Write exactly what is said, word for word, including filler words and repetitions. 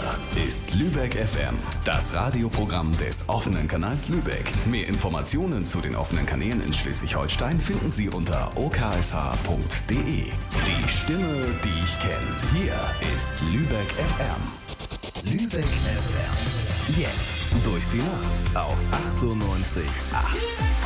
ist Lübeck F M, das Radioprogramm des offenen Kanals Lübeck. Mehr Informationen zu den offenen Kanälen in Schleswig-Holstein finden Sie unter o k s h punkt d e. Die Stimme, die ich kenne. Hier ist Lübeck F M. Lübeck F M. Jetzt durch die Nacht auf achtundneunzig Komma acht.